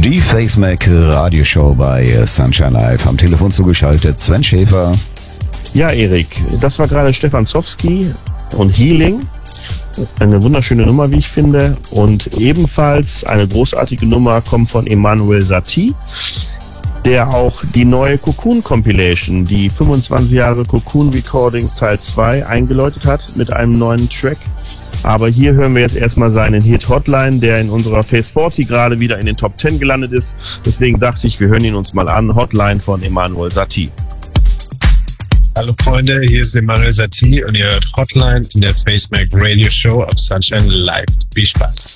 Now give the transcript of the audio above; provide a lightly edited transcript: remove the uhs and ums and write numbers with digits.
Die Facemac Radioshow bei Sunshine Live. Am Telefon zugeschaltet Sven Schäfer. Ja, Erik, das war gerade Stefan Zowski und Healing. Eine wunderschöne Nummer, wie ich finde. Und ebenfalls eine großartige Nummer kommt von Emmanuel Satie, der auch die neue Cocoon Compilation, die 25 Jahre Cocoon Recordings Teil 2 eingeläutet hat mit einem neuen Track. Aber hier hören wir jetzt erstmal seinen Hit Hotline, der in unserer Phase 40 gerade wieder in den Top 10 gelandet ist. Deswegen dachte ich, wir hören ihn uns mal an. Hotline von Emmanuel Satie. Hallo Freunde, hier ist Emmanuel Satie und ihr hört Hotline in der Facemac Radio Show auf Sunshine Live. Viel Spaß!